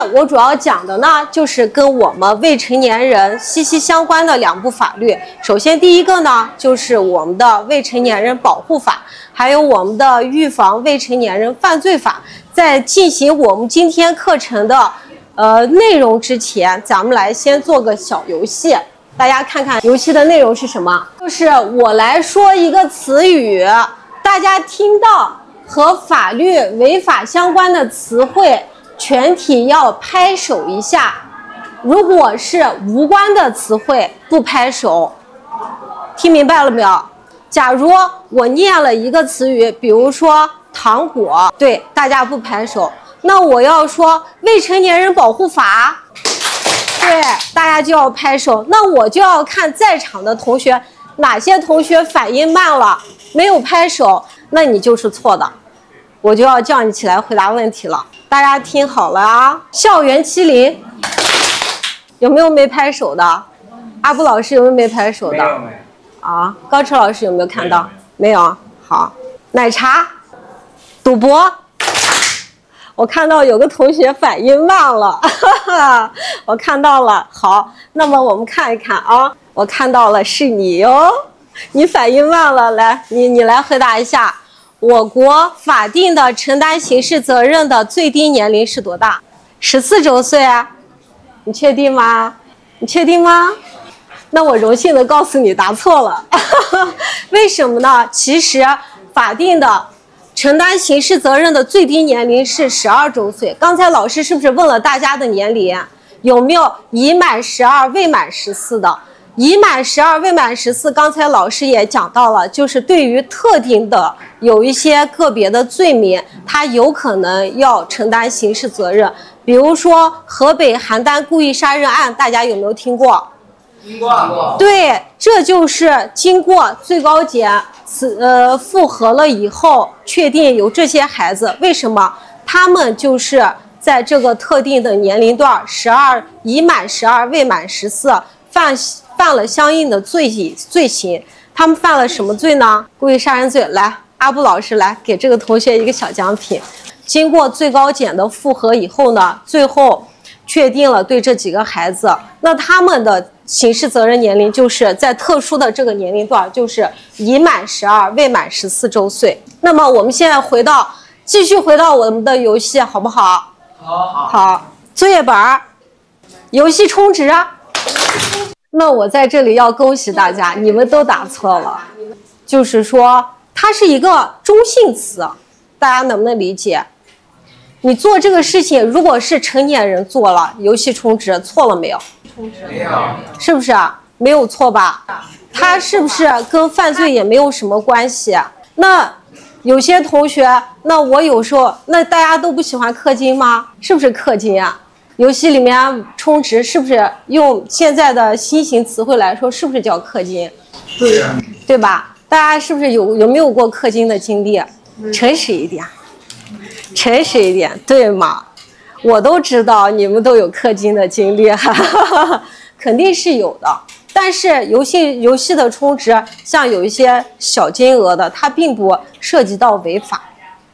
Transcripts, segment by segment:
我主要讲的呢，就是跟我们未成年人息息相关的2部法律。首先，第一个呢，就是我们的未成年人保护法，还有我们的预防未成年人犯罪法。在进行我们今天课程的内容之前，咱们来先做个小游戏。大家看看游戏的内容是什么？就是我来说一个词语，大家听到和法律违法相关的词汇，全体要拍手一下。如果是无关的词汇，不拍手。听明白了没有？假如我念了一个词语，比如说糖果，对，大家不拍手。那我要说未成年人保护法，对，大家就要拍手。那我就要看在场的同学，哪些同学反应慢了，没有拍手，那你就是错的，我就要叫你起来回答问题了。大家听好了啊！校园欺凌，有没有没拍手的？阿布老师有没有没拍手的？ 没有。 啊，高驰老师有没有看到？没有。好，奶茶，赌博。我看到有个同学反应慢了，我看到了。好，那么我们看一看啊，我看到了是你哟，你反应慢了，来，你来回答一下，我国法定的承担刑事责任的最低年龄是多大？14周岁啊？你确定吗？你确定吗？那我荣幸的告诉你答错了。为什么呢？其实法定的承担刑事责任的最低年龄是12周岁。刚才老师是不是问了大家的年龄？有没有已满12未满14的？已满12未满14，刚才老师也讲到了，就是对于特定的有一些个别的罪名，他有可能要承担刑事责任。比如说河北邯郸故意杀人案，大家有没有听过？ 听过。 对，这就是经过最高检复核了以后，确定有这些孩子。为什么？他们就是在这个特定的年龄段，12已满12未满14，犯了相应的罪行。他们犯了什么罪呢？故意杀人罪。来，阿布老师来给这个同学一个小奖品。经过最高检的复核以后呢，最后确定了对这几个孩子，那他们的刑事责任年龄就是在特殊的这个年龄段，就是已满12未满14周岁。那么我们现在继续回到我们的游戏，好不好？好。作业本，游戏充值。那我在这里要恭喜大家，你们都答错了。就是说它是一个中性词，大家能不能理解？你做这个事情，如果是成年人做了，游戏充值错了没有？ 没有。 是不是啊？没有错吧？它是不是跟犯罪也没有什么关系？那有些同学，那我有时候，那大家都不喜欢氪金吗？是不是氪金啊？游戏里面充值是不是用现在的新型词汇来说，是不是叫氪金？对吧？大家是不是有没有过氪金的经历？诚实一点。诚实一点，对吗？我都知道你们都有氪金的经历，肯定是有的。但是游戏的充值，像有一些小金额的，它并不涉及到违法，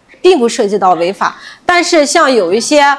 但是像有一些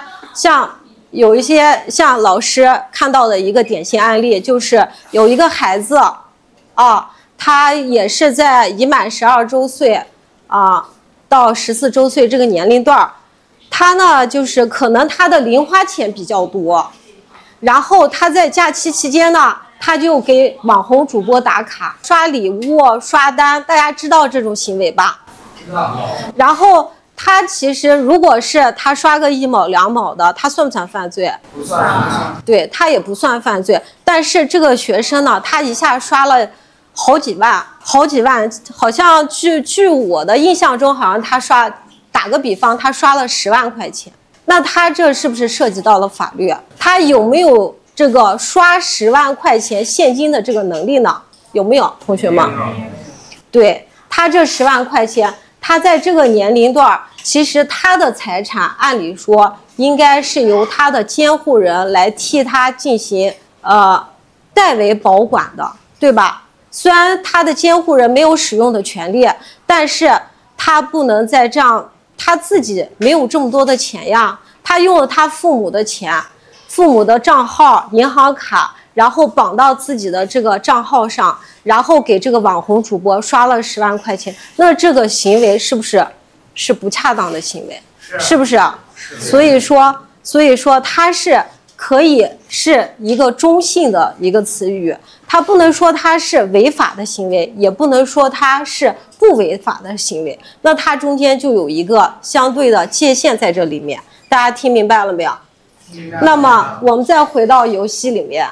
像老师看到的一个典型案例，就是有一个孩子啊，他也是在已满12周岁啊到14周岁这个年龄段，他呢就是可能他的零花钱比较多，然后他在假期期间呢，他就给网红主播打卡、刷礼物、刷单，大家知道这种行为吧？ 知道。 然后他其实如果是他刷个1毛2毛的，他算不算犯罪？ 不算。 对，他也不算犯罪。但是这个学生呢，他一下刷了好几万，好像据我的印象中，好像他打个比方，他刷了10万块钱。那他这是不是涉及到了法律？他有没有这个刷10万块钱现金的这个能力呢？有没有，同学们？对，他这10万块钱，他在这个年龄段，其实他的财产按理说应该是由他的监护人来替他进行代为保管的，对吧？虽然他的监护人没有使用的权利，但是他不能再这样，他自己没有这么多的钱呀， 他用了他父母的钱、父母的账号、银行卡，然后绑到自己的这个账号上，然后给这个网红主播刷了10万块钱，那这个行为是不是不恰当的行为？是不是？所以说它是可以是一个中性的一个词语，它不能说它是违法的行为，也不能说它是不违法的行为，那它中间就有一个相对的界限在这里面，大家听明白了没有？那么我们再回到游戏里面，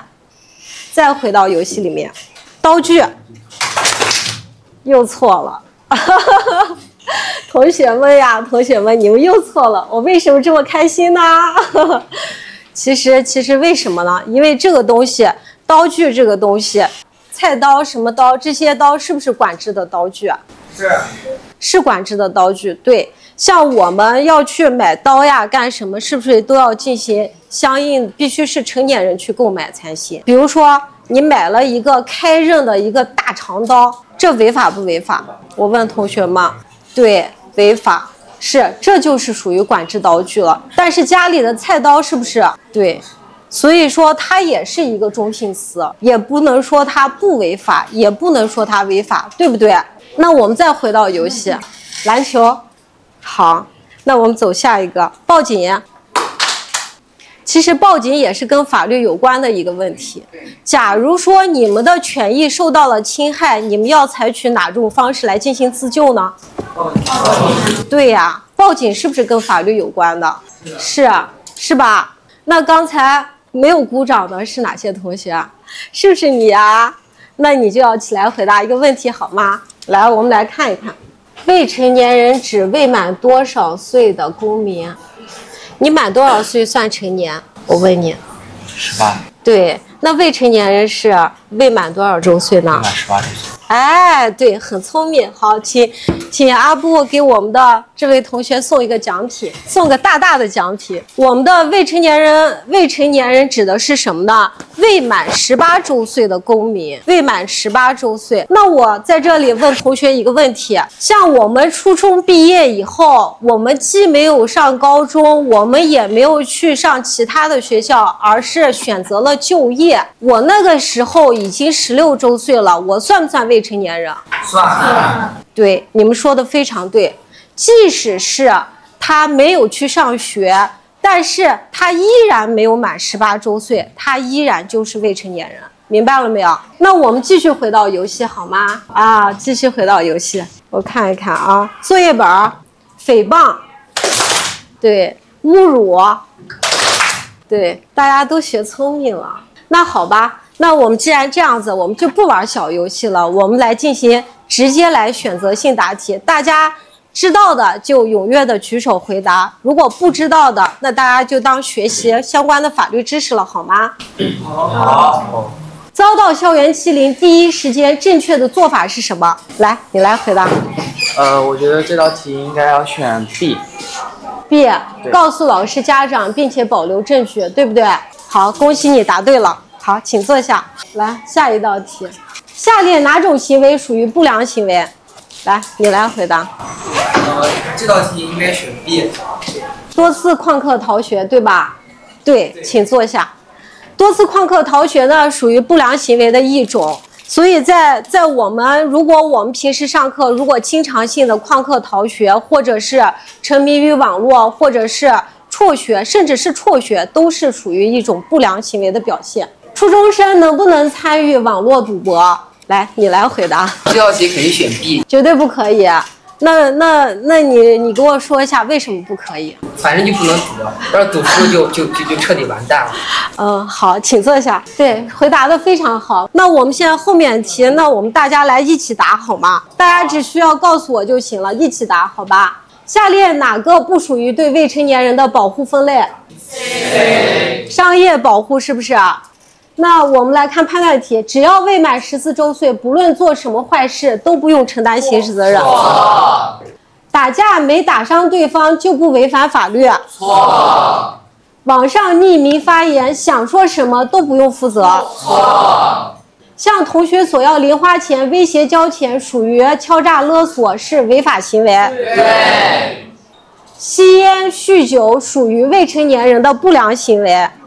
刀具又错了。同学们呀，你们又错了，我为什么这么开心呢？其实为什么呢？因为这个东西，刀具这个东西，菜刀什么刀，这些刀是不是管制的刀具啊？是管制的刀具。对，像我们要去买刀呀，干什么，是不是都要进行相应，必须是成年人去购买才行？比如说你买了一个开刃的一个大长刀，这违法不违法？我问同学们，对，违法。这就是属于管制刀具了。但是家里的菜刀是不是？对，所以说它也是一个中性词，也不能说它不违法，也不能说它违法，对不对？那我们再回到游戏，篮球。好，那我们走下一个，报警。其实报警也是跟法律有关的一个问题。假如说你们的权益受到了侵害，你们要采取哪种方式来进行自救呢？对呀，报警是不是跟法律有关的？是吧？那刚才没有鼓掌的是哪些同学啊？是不是你啊？那你就要起来回答一个问题好吗？来，我们来看一看，未成年人指未满多少岁的公民？你满多少岁算成年？我问你。 18。 对，那未成年人是未满多少周岁呢？ 未满18周岁。 哎，对，很聪明。好，请阿布给我们的这位同学送一个奖品，送个大大的奖品。我们的未成年人指的是什么呢？未满18周岁的公民，未满18周岁。那我在这里问同学一个问题：像我们初中毕业以后，我们既没有上高中，我们也没有去上其他的学校，而是选择了就业。我那个时候已经16周岁了，我算不算未成年人？ 算。 对，你们说的非常对。即使是他没有去上学，但是他依然没有满18周岁，他依然就是未成年人，明白了没有？那我们继续回到游戏好吗？继续回到游戏，我看一看啊，作业本，诽谤，对，侮辱，对，大家都学聪明了。那好吧，那我们既然这样子，我们就不玩小游戏了，我们来进行直接来选择性答题。大家知道的就踊跃的举手回答，如果不知道的，那大家就当学习相关的法律知识了，好吗？ 好。 遭到校园欺凌，第一时间正确的做法是什么？来，你来回答。 我觉得这道题应该要选 B。 告诉老师、家长，并且保留证据，对不对？好，恭喜你答对了。好，请坐下。来，下一道题，下列哪种行为属于不良行为？来，你来回答。 这道题应该选 B。 多次旷课逃学，对吧？对，请坐下。多次旷课逃学呢，属于不良行为的一种。所以在如果我们平时上课，如果经常性的旷课逃学，或者是沉迷于网络，或者是辍学，甚至是辍学，都是属于一种不良行为的表现。初中生能不能参与网络赌博？来，你来回答。 这道题肯定选 B。 绝对不可以。那你给我说一下为什么不可以？ 反正就不能赌，要是赌输就彻底完蛋了。 好，请坐下。对，回答的非常好。那我们现在后面题，那我们大家来一起答好吗？大家只需要告诉我就行了，一起答好吧？下列哪个不属于对未成年人的保护分类？商业保护是不是？那我们来看判断题，只要未满14周岁，不论做什么坏事都不用承担刑事责任。 错。 打架没打伤对方就不违反法律。 错。 网上匿名发言，想说什么都不用负责。 错。 向同学索要零花钱、威胁交钱，属于敲诈勒索，是违法行为。 对。 吸烟、酗酒属于未成年人的不良行为。